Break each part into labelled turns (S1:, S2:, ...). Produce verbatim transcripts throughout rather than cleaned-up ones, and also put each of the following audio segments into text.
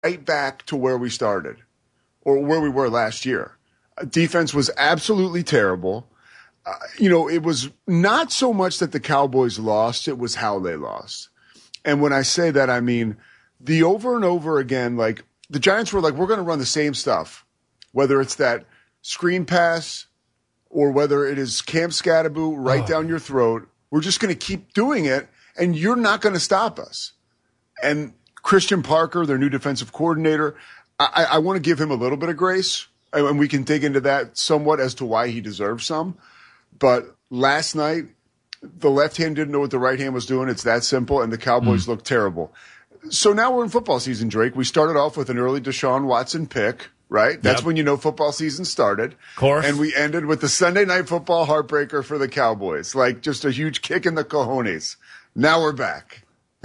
S1: right back to where we started or where we were last year. Defense was absolutely terrible. Uh, you know, it was not so much that the Cowboys lost, it was how they lost. And when I say that, I mean the over and over again, like the Giants were like, we're going to run the same stuff, whether it's that screen pass or whether it is Cam Scatterbo right oh. down your throat. We're just going to keep doing it, and you're not going to stop us. And Christian Parker, their new defensive coordinator, I, I want to give him a little bit of grace, and we can dig into that somewhat as to why he deserves some. But last night, the left hand didn't know what the right hand was doing. It's that simple, and the Cowboys mm. looked terrible. So now we're in football season, Drake. We started off with an early Deshaun Watson pick, right? That's yep. when you know football season started.
S2: Of course.
S1: And we ended with the Sunday Night Football heartbreaker for the Cowboys. Like, just a huge kick in the cojones. Now we're back.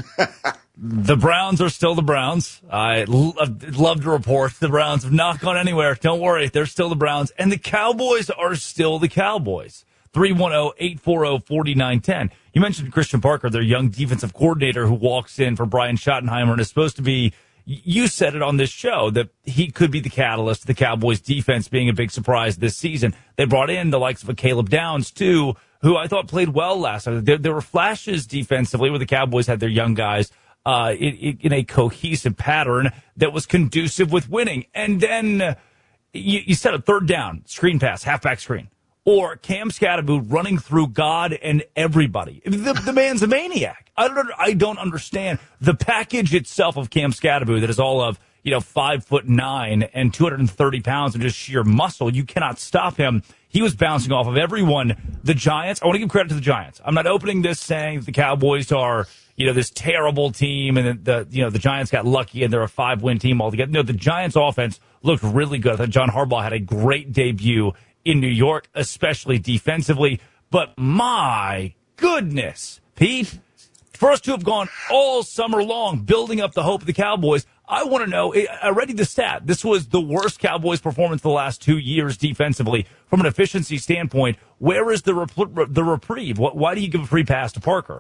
S2: The Browns are still the Browns. I lo- love to report the Browns have not gone anywhere. Don't worry. They're still the Browns. And the Cowboys are still the Cowboys. three one zero, eight four zero, four nine one zero. You mentioned Christian Parker, their young defensive coordinator who walks in for Brian Schottenheimer and is supposed to be, you said it on this show, that he could be the catalyst to the Cowboys defense being a big surprise this season. They brought in the likes of a Caleb Downs, too, who I thought played well last night. There, there were flashes defensively where the Cowboys had their young guys uh, in, in a cohesive pattern that was conducive with winning. And then uh, you, you set a third down, screen pass, halfback screen. Or Cam Scatterbo running through God and everybody. The, the man's a maniac. I don't. I don't understand the package itself of Cam Scatterbo that is all of you know five foot nine and two hundred and thirty pounds and just sheer muscle. You cannot stop him. He was bouncing off of everyone. The Giants. I want to give credit to the Giants. I'm not opening this saying that the Cowboys are you know this terrible team and the you know the Giants got lucky and they're a five win team altogether. No, the Giants offense looked really good. I thought John Harbaugh had a great debut in New York, especially defensively. But my goodness, Pete, first to have gone all summer long building up the hope of the Cowboys. I want to know, I read the stat. This was the worst Cowboys performance the last two years defensively. From an efficiency standpoint, where is the rep- the reprieve? Why do you give a free pass to Parker?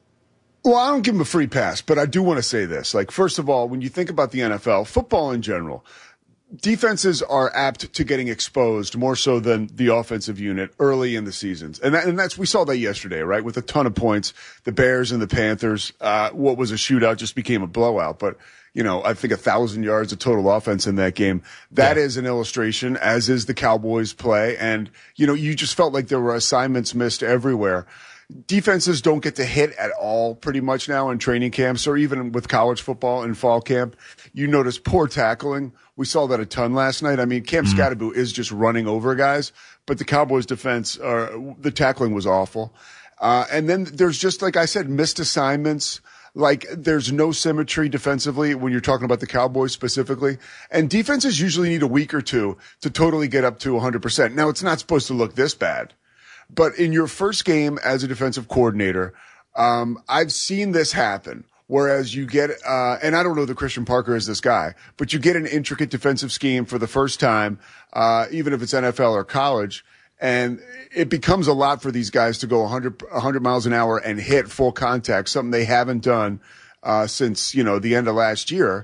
S1: Well, I don't give him a free pass, but I do want to say this. Like, first of all, when you think about the N F L, football in general, defenses are apt to getting exposed more so than the offensive unit early in the seasons. And, that, and that's, we saw that yesterday, right? With a ton of points, the Bears and the Panthers, uh, what was a shootout just became a blowout. But, you know, I think a thousand yards of total offense in that game. That yeah. is an illustration, as is the Cowboys play. And, you know, you just felt like there were assignments missed everywhere. Defenses don't get to hit at all pretty much now in training camps or even with college football in fall camp. You notice poor tackling. We saw that a ton last night. I mean, Cam mm-hmm. Scatterbo is just running over guys, but the Cowboys defense, uh, the tackling was awful. Uh, and then there's just, like I said, missed assignments. Like there's no symmetry defensively when you're talking about the Cowboys specifically. And defenses usually need a week or two to totally get up to one hundred percent. Now, it's not supposed to look this bad. But in your first game as a defensive coordinator, um, I've seen this happen. Whereas you get, uh, and I don't know that Christian Parker is this guy, but you get an intricate defensive scheme for the first time, uh, even if it's N F L or college, and it becomes a lot for these guys to go one hundred, one hundred miles an hour and hit full contact, something they haven't done, uh, since, you know, the end of last year.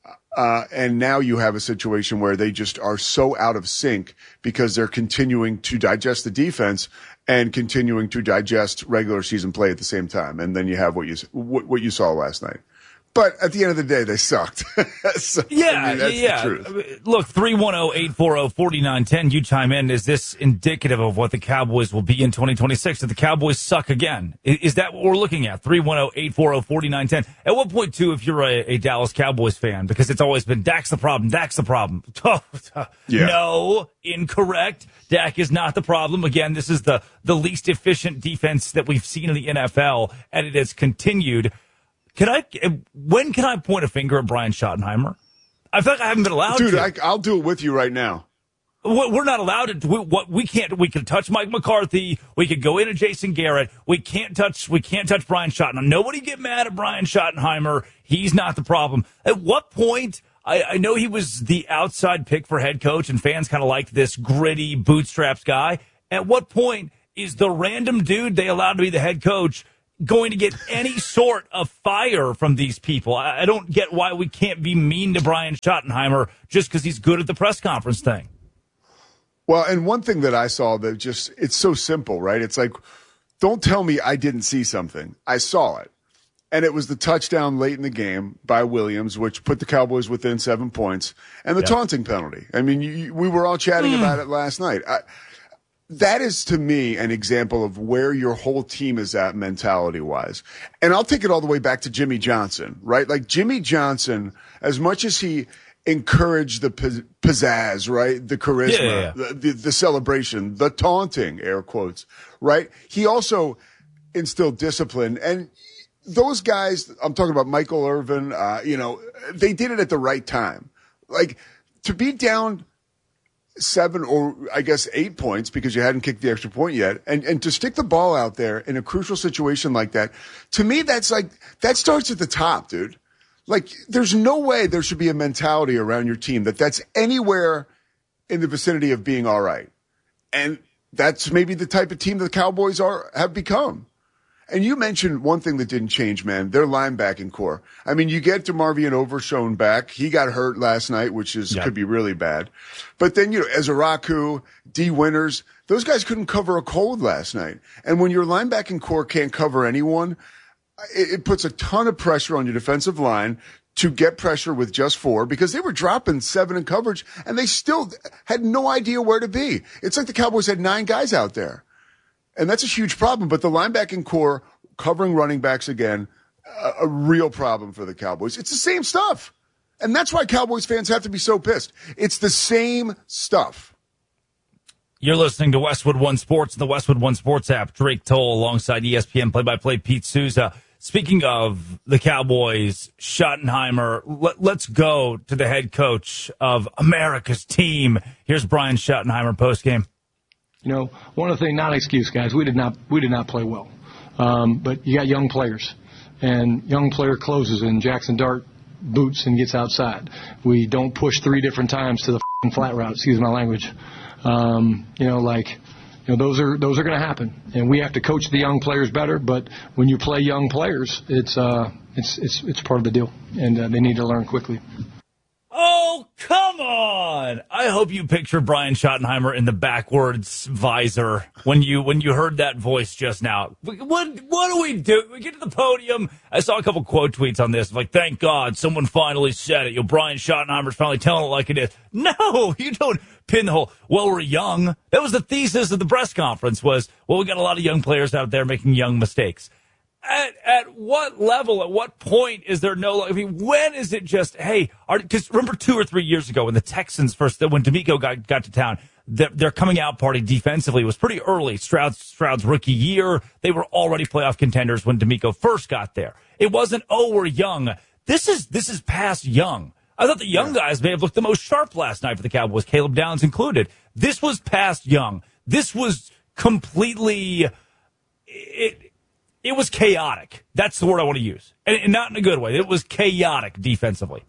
S1: Uh, and now you have a situation where they just are so out of sync because they're continuing to digest the defense and continuing to digest regular season play at the same time. And then you have what you, what, what you saw last night. But at the end of the day, they sucked. so,
S2: yeah,
S1: I mean, that's
S2: yeah.
S1: the truth.
S2: Look, three one zero, eight four zero, four nine one zero, you chime in. Is this indicative of what the Cowboys will be in twenty twenty-six? Did the Cowboys suck again? Is that what we're looking at? three one zero, eight four zero, four nine one zero. At what point, too, if you're a, a Dallas Cowboys fan, because it's always been Dak's the problem, Dak's the problem.
S1: yeah.
S2: No, incorrect. Dak is not the problem. Again, this is the, the least efficient defense that we've seen in the N F L, and it has continued. Can I? When can I point a finger at Brian Schottenheimer? I feel like I haven't been allowed
S1: Dude,
S2: to.
S1: Dude, I'll do it with you right now.
S2: We're not allowed to. We, what we can't. We can touch Mike McCarthy. We could go into Jason Garrett. We can't touch. We can't touch Brian Schottenheimer. Nobody get mad at Brian Schottenheimer. He's not the problem. At what point? I, I know he was the outside pick for head coach, and fans kind of liked this gritty bootstraps guy. At what point is the random dude they allowed to be the head coach going to get any sort of fire from these people. I, I don't get why we can't be mean to Brian Schottenheimer just because he's good at the press conference thing.
S1: Well, and one thing that I saw that just, it's so simple, right? It's like, don't tell me I didn't see something. I saw it. And it was the touchdown late in the game by Williams, which put the Cowboys within seven points, and the yep. taunting penalty. I mean, you, we were all chatting mm. about it last night. I, that is, to me, an example of where your whole team is at mentality-wise. And I'll take it all the way back to Jimmy Johnson, right? Like, Jimmy Johnson, as much as he encouraged the pizzazz, right? The charisma, yeah, yeah, yeah. The, the, the celebration, the taunting, air quotes, right? He also instilled discipline. And those guys, I'm talking about Michael Irvin, uh, you know, they did it at the right time. Like, to be down seven or I guess eight points because you hadn't kicked the extra point yet, and, and to stick the ball out there in a crucial situation like that, to me, that's like, that starts at the top, dude. Like, there's no way there should be a mentality around your team that that's anywhere in the vicinity of being all right. And that's maybe the type of team the Cowboys are have become. And you mentioned one thing that didn't change, man, their linebacking core. I mean, you get DeMarvion Overshown back. He got hurt last night, which is yep. could be really bad. But then, you know, Ezeraku, D. Winters, those guys couldn't cover a cold last night. And when your linebacking core can't cover anyone, it, it puts a ton of pressure on your defensive line to get pressure with just four, because they were dropping seven in coverage and they still had no idea where to be. It's like the Cowboys had nine guys out there. And that's a huge problem. But the linebacking core covering running backs again, a, a real problem for the Cowboys. It's the same stuff. And that's why Cowboys fans have to be so pissed. It's the same stuff.
S2: You're listening to Westwood One Sports and the Westwood One Sports app. Drake Toll alongside E S P N play-by-play Pete Souza. Speaking of the Cowboys, Schottenheimer, let, let's go to the head coach of America's team. Here's Brian Schottenheimer postgame.
S3: You know, one of the things, not an excuse, guys, we did not we did not play well. Um, but you got young players, and young player closes, and Jackson Dart boots and gets outside. We don't push three different times to the f***ing flat route, excuse my language. Um, you know, like, you know, those are those are going to happen, and we have to coach the young players better. But when you play young players, it's uh, it's it's it's part of the deal, and uh, they need to learn quickly.
S2: Oh, come on. I hope you picture Brian Schottenheimer in the backwards visor when you when you heard that voice just now. What what do we do? We get to the podium. I saw a couple quote tweets on this. Like, thank God someone finally said it. You know, Brian Schottenheimer's finally telling it like it is. No, you don't pin the hole. Well, we're young. That was the thesis of the press conference was, well, we got a lot of young players out there making young mistakes. At at what level, at what point is there no, I mean, when is it just, hey, because remember two or three years ago when the Texans first, when DeMeco got, got to town, their, their coming out party defensively was pretty early. Stroud's, Stroud's rookie year, they were already playoff contenders when DeMeco first got there. It wasn't, oh, we're young. This is, this is past young. I thought the young yeah. guys may have looked the most sharp last night for the Cowboys, Caleb Downs included. This was past young. This was completely, it, It was chaotic. That's the word I want to use. And not in a good way. It was chaotic defensively.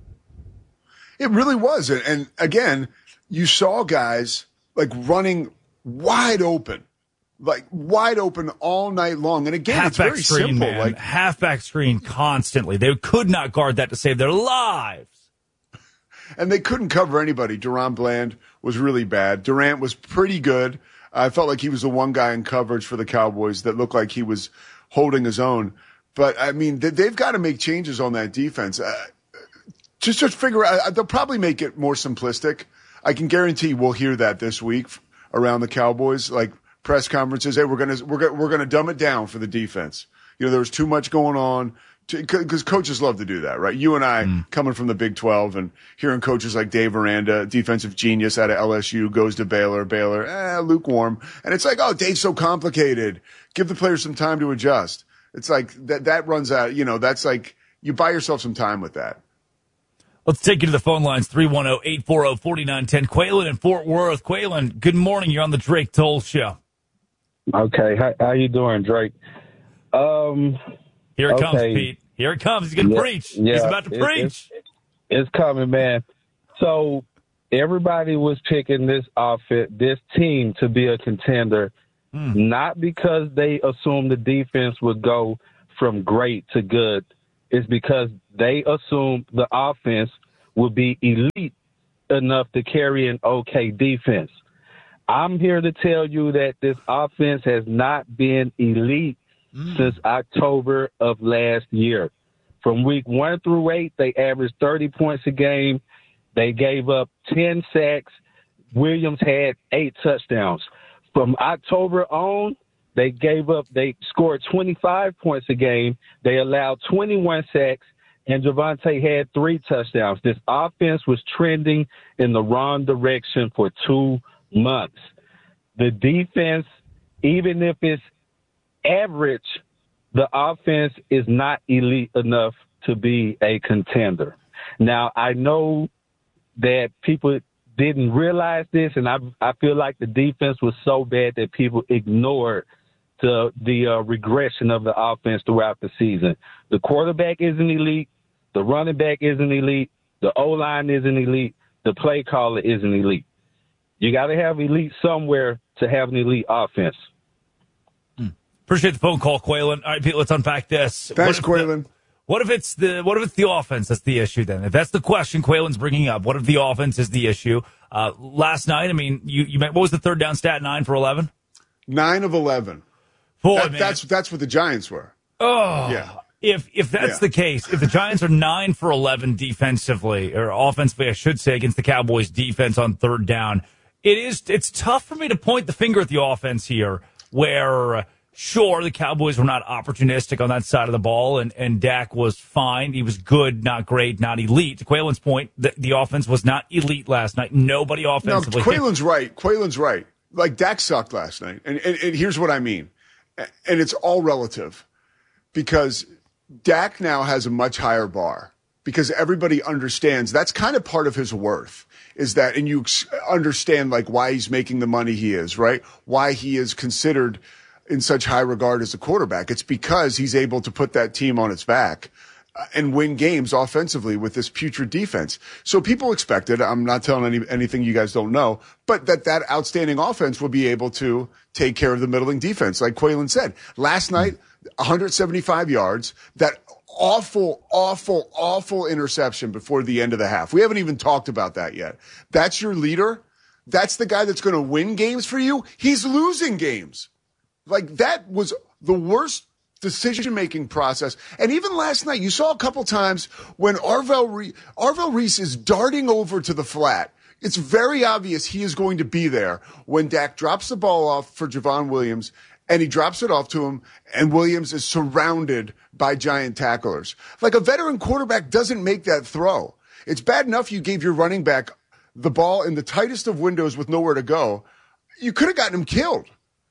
S1: It really was. And, and again, you saw guys like running wide open, like wide open all night long. And again,
S2: halfback
S1: it's very
S2: screen,
S1: simple.
S2: Man.
S1: Like
S2: halfback screen constantly. They could not guard that to save their lives.
S1: And they couldn't cover anybody. Durant Bland was really bad. Durant was pretty good. I felt like he was the one guy in coverage for the Cowboys that looked like he was holding his own. But, I mean, they've got to make changes on that defense. Uh, just to figure out, they'll probably make it more simplistic. I can guarantee we'll hear that this week around the Cowboys, like press conferences. Hey, we're going to, we're going we're going to dumb it down for the defense. You know, there was too much going on because coaches love to do that, right? You and I mm. coming from the Big twelve and hearing coaches like Dave Aranda, defensive genius out of L S U, goes to Baylor, Baylor, eh, lukewarm. And it's like, oh, Dave's so complicated. Give the players some time to adjust. It's like that, that runs out, you know, that's like you buy yourself some time with that.
S2: Let's take you to the phone lines, three one zero, eight four zero, four nine one zero. Quaylen in Fort Worth. Quaylen, good morning. You're on the Drake Toll Show.
S4: Okay. How, how you doing, Drake? Um,
S2: Here it
S4: okay.
S2: comes, Pete. Here it comes. He's going to
S4: yeah,
S2: preach.
S4: Yeah,
S2: He's about to
S4: it,
S2: preach.
S4: It's, it's coming, man. So everybody was picking this outfit, this team to be a contender, mm. not because they assumed the defense would go from great to good is because they assumed the offense would be elite enough to carry an okay defense. I'm here to tell you that this offense has not been elite mm. since October of last year. From week one through eight, they averaged thirty points a game. They gave up ten sacks. Williams had eight touchdowns. From October on, they gave up, they scored twenty-five points a game. They allowed twenty-one sacks, and Javonte had three touchdowns. This offense was trending in the wrong direction for two months. The defense, even if it's average, the offense is not elite enough to be a contender. Now, I know that people didn't realize this, and I I feel like the defense was so bad that people ignored the the uh, regression of the offense throughout the season. The quarterback isn't elite. The running back isn't elite. The O-line isn't elite. The play caller isn't elite. You got to have elite somewhere to have an elite offense.
S2: Mm. Appreciate the phone call, Quaylen. All right, Pete, let's unpack this.
S1: Thanks, Quaylen.
S2: What if it's the what if it's the offense that's the issue then? If that's the question Quaylen's bringing up, what if the offense is the issue? Uh, last night, I mean, you you what was the third down stat? Nine for eleven.
S1: Nine of eleven.
S2: Boy,
S1: that,
S2: man.
S1: That's that's what the Giants were.
S2: Oh,
S1: yeah.
S2: If if that's
S1: yeah.
S2: the case, if the Giants are nine for eleven defensively or offensively, I should say, against the Cowboys defense on third down, it is it's tough for me to point the finger at the offense here. Where sure, the Cowboys were not opportunistic on that side of the ball, and, and Dak was fine. He was good, not great, not elite. To Quaylen's point, the, the offense was not elite last night. Nobody offensively.
S1: No, Quaylen's right. Quaylen's right. Like, Dak sucked last night. And, and, and here's what I mean. And it's all relative. Because Dak now has a much higher bar. Because everybody understands that's kind of part of his worth. Is that, and you understand, like, why he's making the money he is, right? Why he is considered in such high regard as a quarterback. It's because he's able to put that team on its back and win games offensively with this putrid defense. So people expected, I'm not telling any, anything you guys don't know, but that that outstanding offense will be able to take care of the middling defense. Like Quaylen said, last night, one hundred seventy-five yards, that awful, awful, awful interception before the end of the half. We haven't even talked about that yet. That's your leader. That's the guy that's going to win games for you. He's losing games. Like, that was the worst decision-making process. And even last night, you saw a couple times when Arvell, Re- Arvell Reese is darting over to the flat. It's very obvious he is going to be there when Dak drops the ball off for Javon Williams, and he drops it off to him, and Williams is surrounded by giant tacklers. Like, a veteran quarterback doesn't make that throw. It's bad enough you gave your running back the ball in the tightest of windows with nowhere to go. You could have gotten him killed.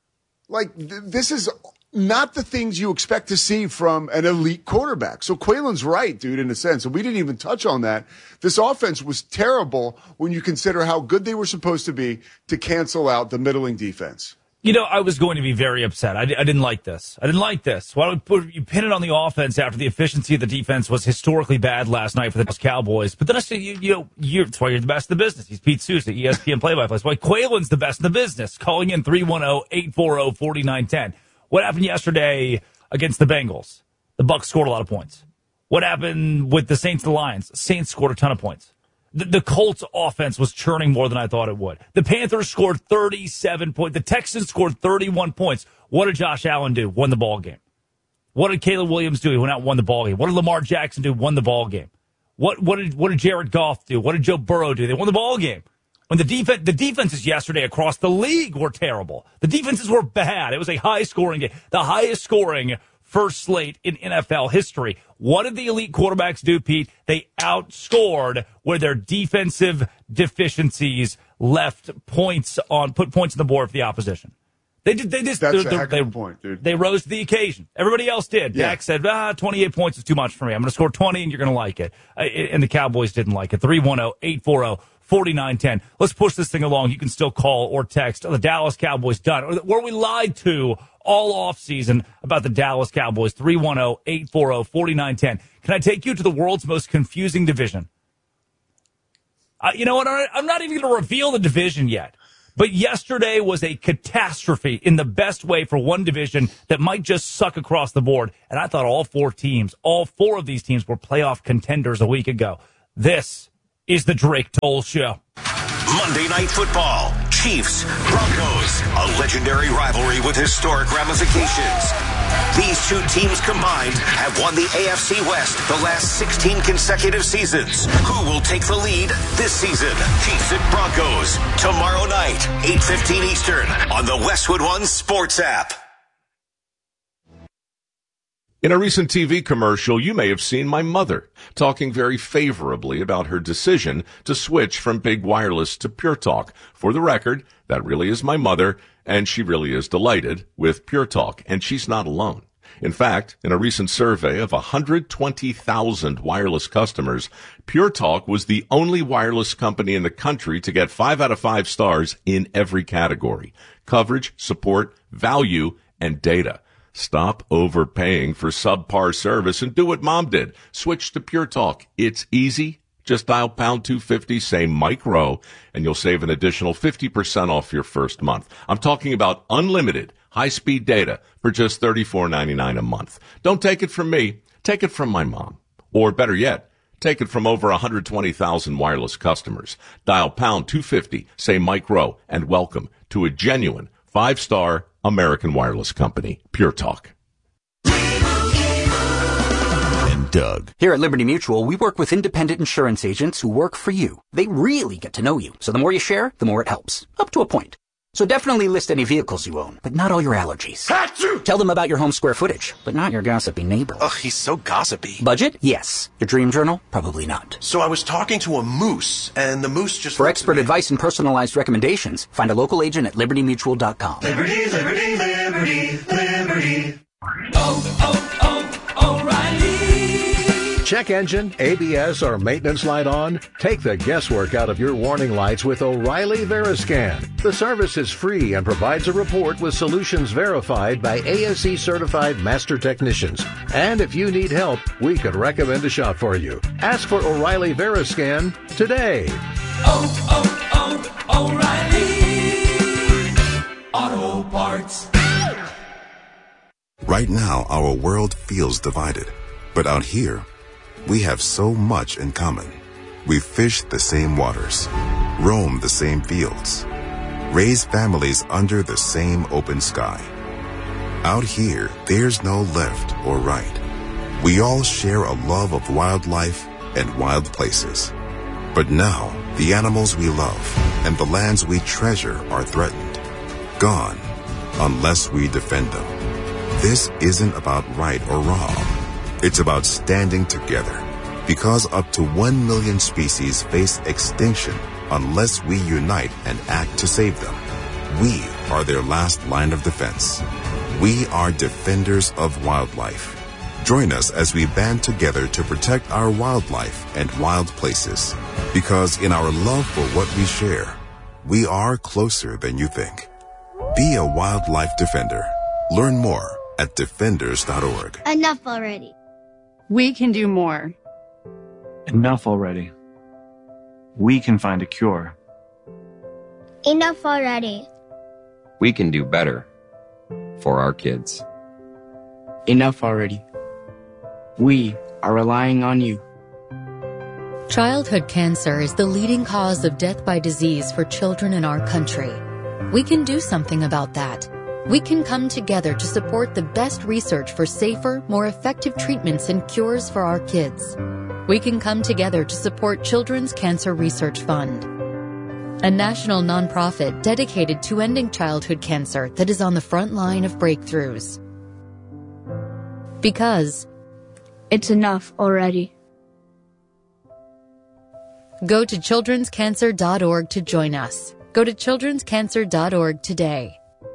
S1: Like, th- this is not the things you expect to see from an elite quarterback. So Quaylen's right, dude, in a sense. And we didn't even touch on that. This offense was terrible when you consider how good they were supposed to be to cancel out the middling defense.
S2: You know, I was going to be very upset. I, I didn't like this. I didn't like this. Why don't we put, you pin it on the offense after the efficiency of the defense was historically bad last night for the Cowboys? But then I say, you, you know, you're, that's why you're the best in the business. He's Pete Sousa, E S P N play-by-play. That's why Quaylen's the best in the business. Calling in three one zero, eight four zero, four nine one zero. What happened yesterday against the Bengals? The Bucs scored a lot of points. What happened with the Saints and the Lions? Saints scored a ton of points. The, the Colts offense was churning more than I thought it would. The Panthers scored thirty-seven points. The Texans scored thirty-one points. What did Josh Allen do? Won the ball game. What did Caleb Williams do? He went out and won the ball game. What did Lamar Jackson do? Won the ball game. What what did what did Jared Goff do? What did Joe Burrow do? They won the ball game. When the defense the defenses yesterday across the league were terrible. The defenses were bad. It was a high scoring game. The highest scoring first slate in N F L history. What did the elite quarterbacks do, Pete? They outscored where their defensive deficiencies left points on, put points on the board for the opposition. They did. They just.
S1: That's
S2: they're,
S1: a heck
S2: they,
S1: of a point, dude.
S2: They rose to the occasion. Everybody else did.
S1: Yeah.
S2: Dak said, "Ah, twenty-eight points is too much for me. I'm going to score twenty, and you're going to like it." Uh, and the Cowboys didn't like it. three one zero, eight four zero, four nine one zero. Let's push this thing along. You can still call or text. The Dallas Cowboys done. Or were we lied to all offseason about the Dallas Cowboys? three one zero, eight four zero, four nine one zero. Can I take you to the world's most confusing division? Uh, you know what? I'm not even going to reveal the division yet. But yesterday was a catastrophe in the best way for one division that might just suck across the board. And I thought all four teams, all four of these teams were playoff contenders a week ago. This is the Drake Toll Show.
S5: Monday Night Football, Chiefs, Broncos, a legendary rivalry with historic ramifications. These two teams combined have won the A F C West the last sixteen consecutive seasons. Who will take the lead this season? Chiefs and Broncos, tomorrow night, eight fifteen Eastern, on the Westwood One Sports app.
S6: In a recent T V commercial, you may have seen my mother talking very favorably about her decision to switch from Big Wireless to Pure Talk. For the record, that really is my mother, and she really is delighted with Pure Talk, and she's not alone. In fact, in a recent survey of one hundred twenty thousand wireless customers, Pure Talk was the only wireless company in the country to get five out of five stars in every category: coverage, support, value, and data. Stop overpaying for subpar service and do what Mom did. Switch to Pure Talk. It's easy. Just dial pound two fifty, say Mike Rowe, and you'll save an additional fifty percent off your first month. I'm talking about unlimited high-speed data for just thirty-four ninety-nine a month. Don't take it from me. Take it from my mom. Or better yet, take it from over one hundred twenty thousand wireless customers. Dial pound two fifty, say Mike Rowe, and welcome to a genuine five-star American wireless company, Pure Talk.
S7: And Doug. Here at Liberty Mutual, we work with independent insurance agents who work for you. They really get to know you. So the more you share, the more it helps. Up to a point. So definitely list any vehicles you own, but not all your allergies. Achoo! Tell them about your home square footage, but not your gossipy neighbor.
S8: Ugh, he's so gossipy.
S7: Budget? Yes. Your dream journal? Probably not.
S8: So I was talking to a moose, and the moose just...
S7: For expert advice and personalized recommendations, find a local agent at liberty mutual dot com.
S9: Liberty, liberty, liberty, liberty. Oh, oh, oh, O'Reilly.
S10: Check engine, A B S, or maintenance light on? Take the guesswork out of your warning lights with O'Reilly Veriscan. The service is free and provides a report with solutions verified by A S E-certified master technicians. And if you need help, we could recommend a shop for you. Ask for O'Reilly Veriscan today.
S9: Oh, oh, oh, O'Reilly Auto Parts.
S11: Right now, our world feels divided. But out here, we have so much in common. We fish the same waters, roam the same fields, raise families under the same open sky. Out here, there's no left or right. We all share a love of wildlife and wild places. But now, the animals we love and the lands we treasure are threatened, gone, unless we defend them. This isn't about right or wrong. It's about standing together, because up to one million species face extinction unless we unite and act to save them. We are their last line of defense. We are defenders of wildlife. Join us as we band together to protect our wildlife and wild places, because in our love for what we share, we are closer than you think. Be a wildlife defender. Learn more at defenders dot org.
S12: Enough already.
S13: We can do more.
S14: Enough already. We can find a cure.
S12: Enough already.
S15: We can do better for our kids.
S16: Enough already. We are relying on you.
S17: Childhood cancer is the leading cause of death by disease for children in our country. We can do something about that. We can come together to support the best research for safer, more effective treatments and cures for our kids. We can come together to support Children's Cancer Research Fund, a national nonprofit dedicated to ending childhood cancer that is on the front line of breakthroughs. Because
S12: it's enough already.
S17: Go to children's cancer dot org to join us. Go to children's cancer dot org today.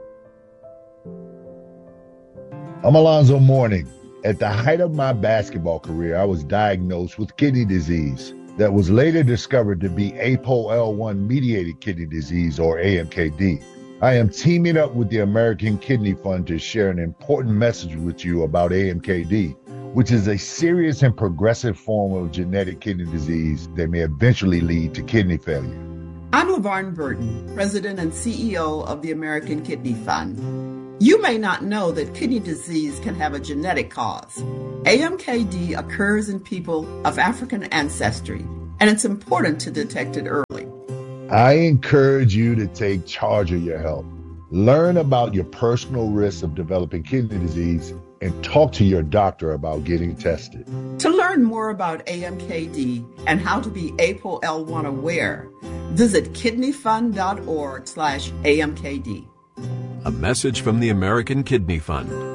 S18: I'm Alonzo Mourning. At the height of my basketball career, I was diagnosed with kidney disease that was later discovered to be A P O L one mediated kidney disease, or A M K D. I am teaming up with the American Kidney Fund to share an important message with you about A M K D, which is a serious and progressive form of genetic kidney disease that may eventually lead to kidney failure.
S19: I'm LaVarn Burton, President and C E O of the American Kidney Fund. You may not know that kidney disease can have a genetic cause. A M K D occurs in people of African ancestry, and it's important to detect it early.
S18: I encourage you to take charge of your health. Learn about your personal risks of developing kidney disease and talk to your doctor about getting tested.
S19: To learn more about A M K D and how to be A P O L one aware, visit kidneyfund.org slash AMKD.
S20: A message from the American Kidney Fund.